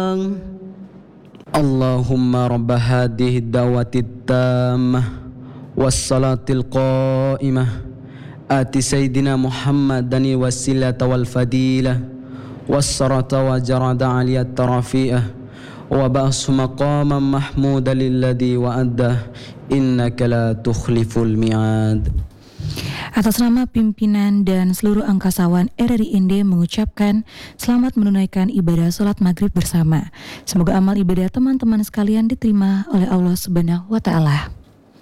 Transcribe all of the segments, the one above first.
Allahumma rabb hadhihi ad-da'wati at-tammah was-salatil qa'imah ati sayyidina Muhammadan wasilata wal fadilah was-sarata wa jarada aliyat tarafi'ah wa ba'su maqaman mahmuda lilladhi wa'addah innaka la tukhliful mi'ad. Atas nama pimpinan dan seluruh angkasawan RRI ND mengucapkan selamat menunaikan ibadah sholat maghrib bersama. Semoga amal ibadah teman-teman sekalian diterima oleh Allah Subhanahu wa Ta'ala.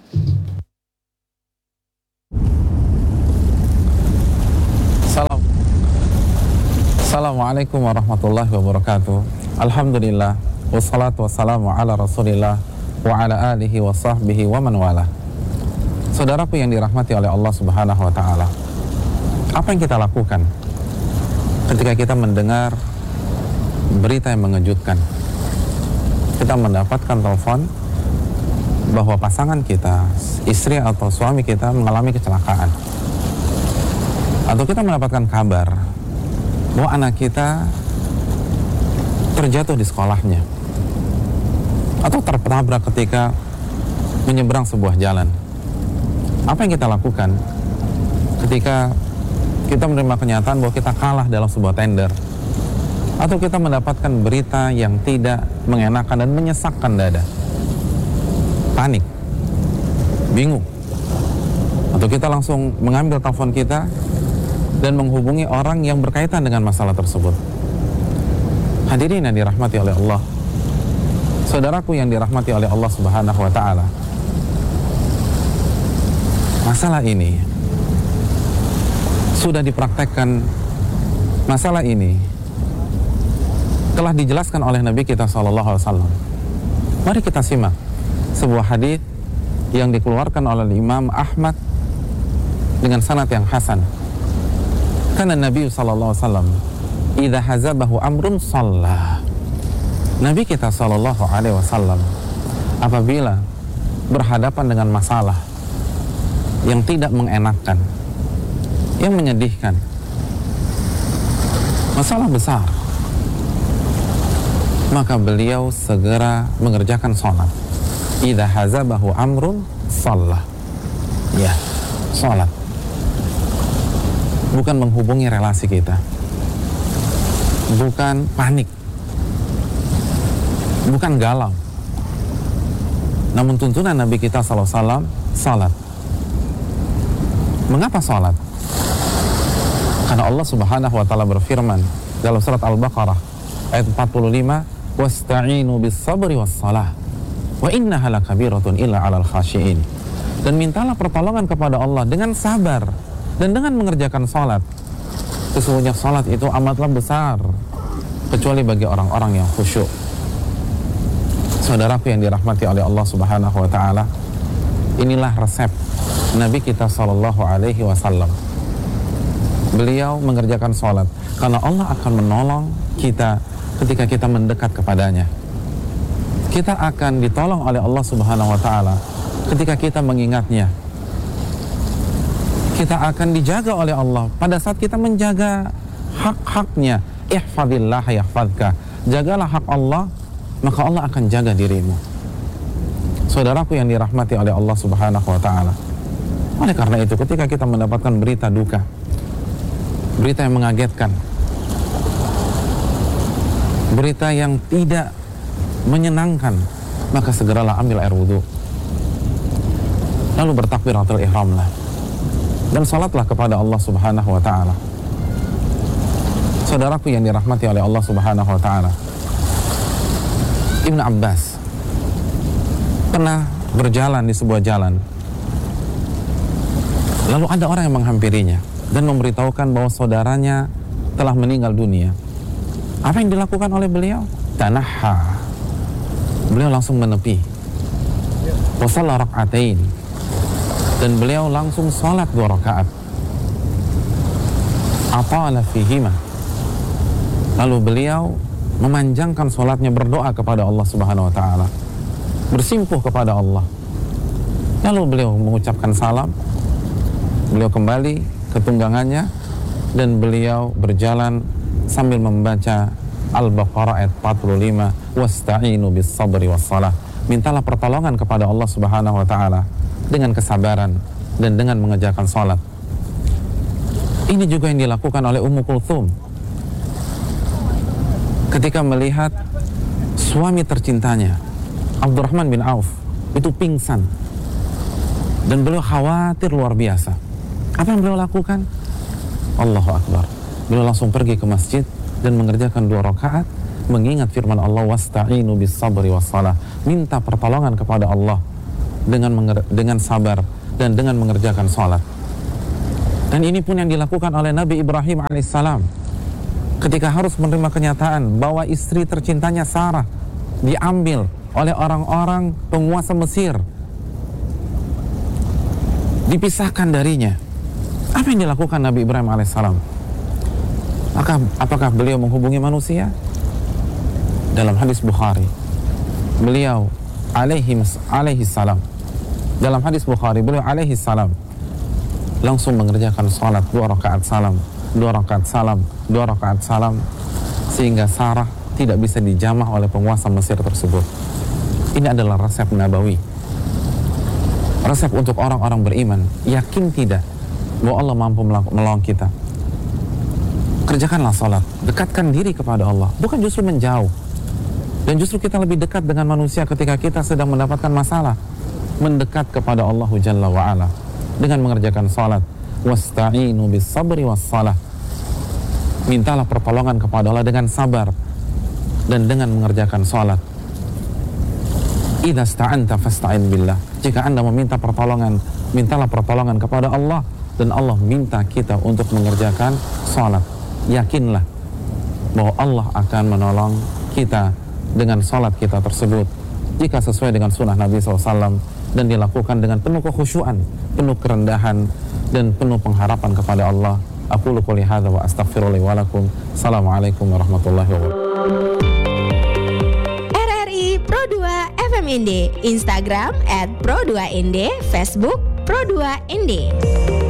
Assalamualaikum warahmatullahi wabarakatuh. Alhamdulillah, wassalatu wassalamu ala rasulillah wa ala alihi wa sahbihi wa man wala. Saudaraku yang dirahmati oleh Allah Subhanahu wa Ta'ala, apa yang kita lakukan ketika kita mendengar berita yang mengejutkan? Kita mendapatkan telepon bahwa pasangan kita, istri atau suami kita mengalami kecelakaan, atau kita mendapatkan kabar bahwa anak kita terjatuh di sekolahnya atau tertabrak ketika menyeberang sebuah jalan. Apa yang kita lakukan ketika kita menerima kenyataan bahwa kita kalah dalam sebuah tender, atau kita mendapatkan berita yang tidak mengenakan dan menyesakkan dada? Panik, bingung, atau kita langsung mengambil telepon kita dan menghubungi orang yang berkaitan dengan masalah tersebut. Hadirin yang dirahmati oleh Allah, saudaraku yang dirahmati oleh Allah Subhanahu wa Ta'ala, masalah ini sudah dipraktekkan. Masalah ini telah dijelaskan oleh Nabi kita SAW. Mari kita simak sebuah hadis yang dikeluarkan oleh Imam Ahmad dengan sanad yang hasan. Karena Nabi SAW idza hazabahu amrun shalla. Nabi kita SAW apabila berhadapan dengan masalah yang tidak mengenakan, yang menyedihkan, masalah besar, maka beliau segera mengerjakan sholat. Idza hazabahu amrun shalla. Ya, sholat. Bukan menghubungi relasi kita, bukan panik, bukan galau, namun tuntunan Nabi kita SAW, salat. Mengapa salat? Karena Allah Subhanahu wa Ta'ala berfirman dalam surat Al-Baqarah ayat 45, wasta'inu bis sabri was salah wa innaha lakabiratun illa 'alal khashiin. Dan mintalah pertolongan kepada Allah dengan sabar dan dengan mengerjakan salat. Sesungguhnya salat itu amatlah besar kecuali bagi orang-orang yang khusyuk. Saudaraku yang dirahmati oleh Allah Subhanahu wa Ta'ala, inilah resep Nabi kita Sallallahu Alaihi Wasallam. Beliau mengerjakan sholat karena Allah akan menolong kita ketika kita mendekat kepadanya. Kita akan ditolong oleh Allah Subhanahu Wa Ta'ala ketika kita mengingatnya. Kita akan dijaga oleh Allah pada saat kita menjaga hak-haknya. Ihfadillah yahfadka. Jagalah hak Allah, maka Allah akan jaga dirimu. Saudaraku yang dirahmati oleh Allah Subhanahu Wa Ta'ala, oleh karena itu ketika kita mendapatkan berita duka, berita yang mengagetkan, berita yang tidak menyenangkan, maka segeralah ambil air wudhu, lalu bertakbiratul ihramlah dan salatlah kepada Allah Subhanahu wa Ta'ala. Saudaraku yang dirahmati oleh Allah Subhanahu wa Ta'ala, Ibn Abbas pernah berjalan di sebuah jalan. Lalu ada orang yang menghampirinya dan memberitahukan bahwa saudaranya telah meninggal dunia. Apa yang dilakukan oleh beliau? Tanaha. Beliau langsung menepi. Wa shalla rak'atain. Dan beliau langsung salat 2 rakaat. Atala fihima. Lalu beliau memanjangkan salatnya, berdoa kepada Allah Subhanahu wa Ta'ala, bersimpuh kepada Allah. Lalu beliau mengucapkan salam. Beliau kembali ke tunggangannya dan beliau berjalan sambil membaca Al-Baqarah ayat 45, wasta'inu bis sabri was salah. Mintalah pertolongan kepada Allah Subhanahu wa taala dengan kesabaran dan dengan mengerjakan salat. Ini juga yang dilakukan oleh Ummu Kulthum ketika melihat suami tercintanya Abdurrahman bin Auf itu pingsan dan beliau khawatir luar biasa. Apa yang beliau lakukan? Allahu Akbar. Beliau langsung pergi ke masjid dan mengerjakan 2 rakaat, mengingat firman Allah, wasta'inu bis sabri was salah. Minta pertolongan kepada Allah dengan sabar dan dengan mengerjakan salat. Dan ini pun yang dilakukan oleh Nabi Ibrahim alaihissalam ketika harus menerima kenyataan bahwa istri tercintanya Sarah diambil oleh orang-orang penguasa Mesir, dipisahkan darinya. Apa yang dilakukan Nabi Ibrahim alaihissalam? Apakah beliau menghubungi manusia? Dalam hadis Bukhari, beliau alaihi salam, dalam hadis Bukhari beliau alaihi salam langsung mengerjakan salat 2 rakaat salam, 2 rakaat salam, 2 rakaat salam, sehingga Sarah tidak bisa dijamah oleh penguasa Mesir tersebut. Ini adalah resep nabawi, resep untuk orang-orang beriman. Yakin tidak bahwa Allah mampu menolong kita? Kerjakanlah salat, dekatkan diri kepada Allah, bukan justru menjauh. Dan justru kita lebih dekat dengan manusia ketika kita sedang mendapatkan masalah. Mendekat kepada Allah Jalla wa'ala dengan mengerjakan salat. Wasta'inu bis sabri was salah. Mintalah pertolongan kepada Allah dengan sabar dan dengan mengerjakan salat. Idza sta'anta fasta'in billah. Jika Anda meminta pertolongan, mintalah pertolongan kepada Allah, dan Allah minta kita untuk mengerjakan salat. Yakinlah bahwa Allah akan menolong kita dengan salat kita tersebut jika sesuai dengan sunnah Nabi SAW dan dilakukan dengan penuh kekhusyuan, penuh kerendahan, dan penuh pengharapan kepada Allah. Aqulu qouli hadza wa astaghfirullahi wa lakum. Assalamualaikum warahmatullahi wabarakatuh. RRI Pro 2 FMND, Instagram @pro2nd, Facebook Pro2ND.